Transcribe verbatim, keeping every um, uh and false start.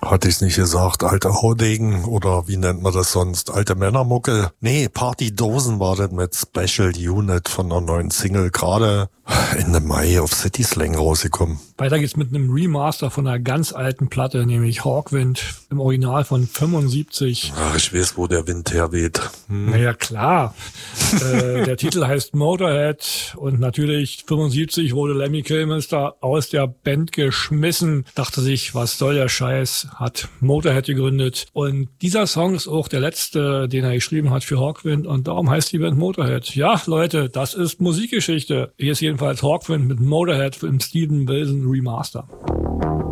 Hatte ich's nicht gesagt, alte Haudegen oder wie nennt man das sonst? Alte Männermucke? Nee, Partydosen war das mit Special Unit von einer neuen Single, gerade Ende Mai auf City Slang rausgekommen. Weiter geht's mit einem Remaster von einer ganz alten Platte, nämlich Hawkwind, im Original von fünfundsiebzig. Ach, ich weiß, wo der Wind herweht. Hm. Naja, klar. äh, der Titel heißt Motorhead und natürlich fünfundsiebzig wurde Lemmy Kilmister aus der Band geschmissen. Dachte sich, was soll der Scheiß, hat Motorhead gegründet. Und dieser Song ist auch der letzte, den er geschrieben hat für Hawkwind und darum heißt die Band Motorhead. Ja, Leute, das ist Musikgeschichte. Hier ist jedenfalls Hawkwind mit Motorhead im Steven Wilson Remaster.